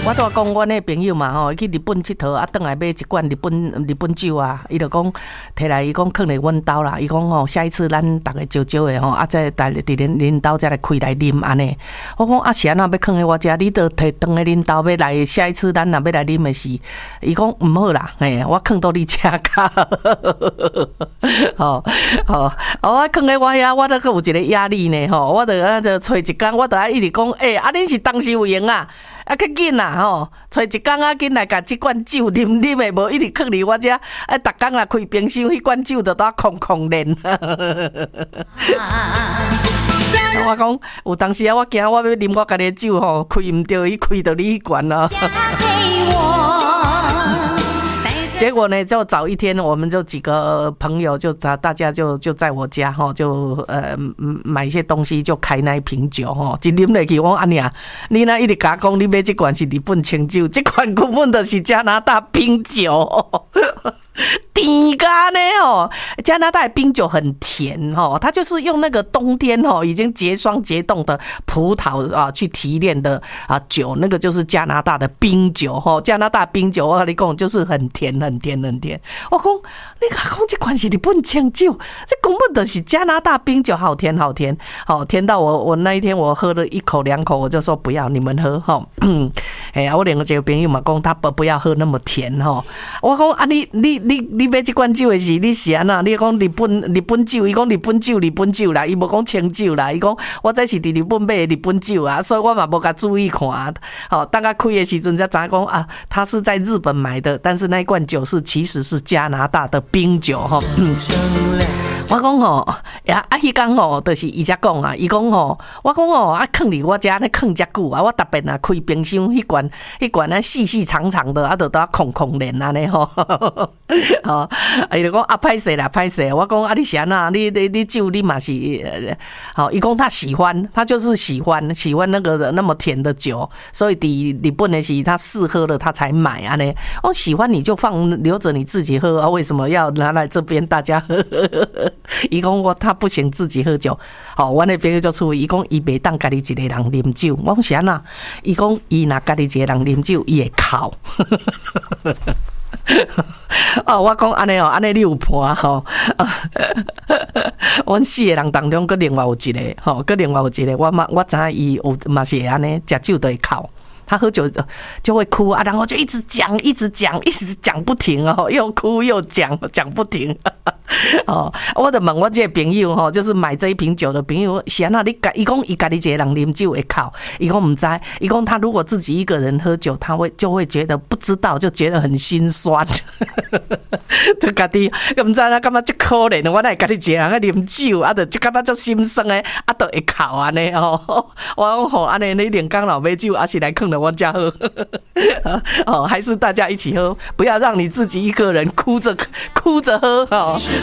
我都讲我那朋友嘛吼，去日本佚佗啊，转来买一罐日本酒啊，伊就讲摕来伊讲放咧阮兜啦，伊讲吼下一次咱逐个少少的吼，啊再来伫恁兜再来开来啉安尼。我讲啊是安怎要放咧我遮，你都摕转来恁兜要来下一次咱若要来啉的是，伊讲毋好啦，嘿，我放到你遮卡，吼吼，我放咧我遐，我都有一个压力呢吼，我就找一工，我就爱一直讲，啊恁是当时有闲啊。啊，较紧啦吼，找一工仔紧来甲即罐酒啉的，无一直放伫我遮。啊，逐工来开冰箱，迄罐酒就在空空练。我讲有当时啊，我惊我要啉我家己的酒吼，开毋着，伊开到你迄罐啊。结果呢，就早一天，我们就几个朋友就大家就在我家哈，就买一些东西，就开那一瓶酒哈，一啉落去，我讲安尼啊，你那一直甲讲你买这罐是日本清酒，这款根本就是加拿大冰酒。甜咖呢哦，加拿大的冰酒很甜哦，它就是用那个冬天哦已经结霜结冻的葡萄啊去提炼的啊酒，那个就是加拿大的冰酒哦。加拿大冰酒我跟你讲就是很甜很甜很甜。我讲你讲这款是日本清酒，这根本就是加拿大冰酒，好甜好甜，好甜到我那一天我喝了一口两口我就说不要你们喝哈。哎呀，我两个这个朋友嘛讲他不要喝那么甜哈。我讲啊你买这罐酒的是你是安怎？你讲日本酒，伊讲日本酒啦，伊无讲清酒啦。伊讲我这是伫日本买的日本酒啊，所以我嘛无甲注意看。好，当他开的时阵才知讲啊，他是在日本买的，但是那一罐酒其实是加拿大的冰酒哈。我讲吼，呀啊，迄天吼，就是伊才讲啊，伊讲吼，我讲吼啊，放伫我遮咧放遮久啊，我特别啊开冰箱迄罐啊细细长长的，啊，就都空空连安尼吼。吼，伊就讲啊，歹势啦，歹势。我讲啊，你是安怎？你酒你嘛是，好，伊讲他喜欢，他就是喜欢那个那么甜的酒，所以伫日本的是他试喝了他才买安尼。我喜欢你就留着你自己喝啊，为什么要拿来这边大家喝？伊讲他不行自己喝酒，好，我那边就出，伊讲伊袂当家己一个人啉酒，我讲是安怎？伊讲伊若家己一个人啉酒，伊会哭。哦，我讲安尼哦，安尼你有伴吼。阮4个人当中，佮另外有一个吼，佮另外有一个，我知影伊有嘛是会安尼，食酒都会哭。他喝酒就会哭啊，然后就一直讲不停哦，又哭又讲不停。哦，我就问我这个朋友吼，就是买这一瓶酒的朋友，是安怎？伊讲伊家己一个人啉酒会哭，伊讲唔知，伊讲他如果自己一个人喝酒，就会觉得不知道，就觉得很心酸。就家己唔知啦，感觉足可怜，我哪会家己一个人啉酒，啊，就感觉足心酸的，啊，就会哭安尼哦。我讲吼，安尼你连刚老买酒，还是来坑了我家喝。哦，还是大家一起喝，不要让你自己一个人哭着喝哦。